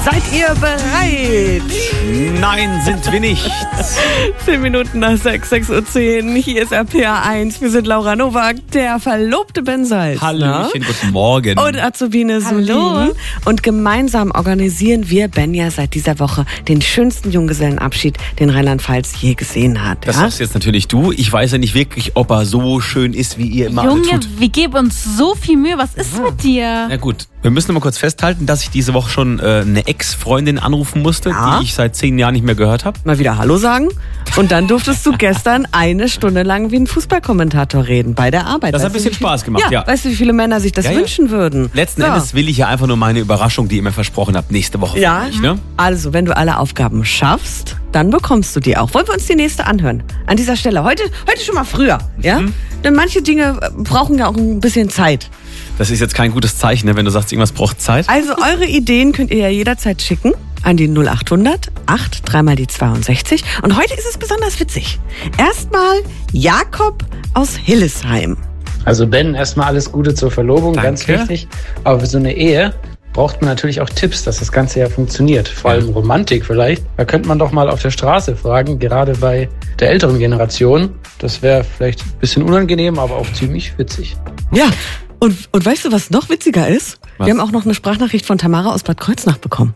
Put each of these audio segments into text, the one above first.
Seid ihr bereit? Nein, sind wir nicht. 10 Minuten nach 6:10 Uhr. Hier ist RPA 1. Wir sind Laura Nowak, der verlobte Ben Salzner. Hallöchen, guten Morgen. Und Azubine Solin. Und gemeinsam organisieren wir, Ben, ja seit dieser Woche den schönsten Junggesellenabschied, den Rheinland-Pfalz je gesehen hat. Das sagst jetzt natürlich du. Ich weiß ja nicht wirklich, ob er so schön ist, wie ihr immer alle Junge, tut. wir geben uns so viel Mühe. Was ist mit dir? Na gut, wir müssen noch mal kurz festhalten, dass ich diese Woche schon eine Ex-Freundin anrufen musste, die ich seit 10 Jahren nicht mehr gehört habe. Mal wieder Hallo sagen. Und dann durftest du gestern 1 Stunde lang wie ein Fußballkommentator reden bei der Arbeit. Das hat ein bisschen Spaß gemacht, ja. Weißt du, wie viele Männer sich das wünschen würden? Letzten Endes will ich ja einfach nur meine Überraschung, die ihr mir versprochen habt, nächste Woche. Ja, mich, ne? Also wenn du alle Aufgaben schaffst, dann bekommst du die auch. Wollen wir uns die nächste anhören? An dieser Stelle. Heute schon mal früher, ja? Denn manche Dinge brauchen ja auch ein bisschen Zeit. Das ist jetzt kein gutes Zeichen, ne, wenn du sagst, irgendwas braucht Zeit. Also eure Ideen könnt ihr ja jederzeit schicken an die 0800 8 3 mal die 62. Und heute ist es besonders witzig. Erstmal Jakob aus Hillesheim. Also Ben, erstmal alles Gute zur Verlobung, ganz wichtig. Aber für so eine Ehe braucht man natürlich auch Tipps, dass das Ganze ja funktioniert. Vor allem Romantik vielleicht. Da könnte man doch mal auf der Straße fragen, gerade bei der älteren Generation. Das wäre vielleicht ein bisschen unangenehm, aber auch ziemlich witzig. Ja, und weißt du, was noch witziger ist? Was? Wir haben auch noch eine Sprachnachricht von Tamara aus Bad Kreuznach bekommen.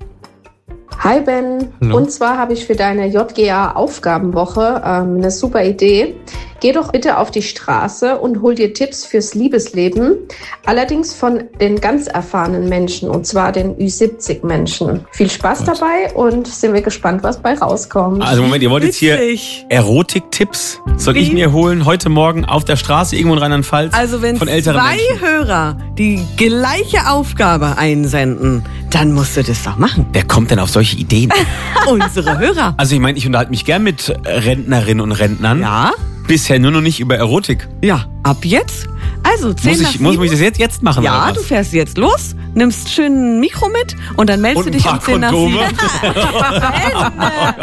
Hi Ben, Und zwar habe ich für deine JGA-Aufgabenwoche eine super Idee. Geh doch bitte auf die Straße und hol dir Tipps fürs Liebesleben, allerdings von den ganz erfahrenen Menschen, und zwar den Ü70-Menschen. Viel Spaß dabei und sind wir gespannt, was bei rauskommt. Also Moment, ihr wollt jetzt hier Erotik-Tipps? Soll ich mir holen heute Morgen auf der Straße irgendwo in Rheinland-Pfalz? Also wenn von älteren 2 Menschen? Hörer die gleiche Aufgabe einsenden, dann musst du das doch machen. Wer kommt denn auf solche Ideen? Unsere Hörer. Also ich meine, ich unterhalte mich gern mit Rentnerinnen und Rentnern. Ja? Bisher nur noch nicht über Erotik. Ja, ab jetzt. Also 10 nach 7. Muss ich das jetzt machen? Ja, oder du was? fährst jetzt los, nimmst schön ein Mikro mit und dann meldest Und du dich um 10 nach 7. Kondome.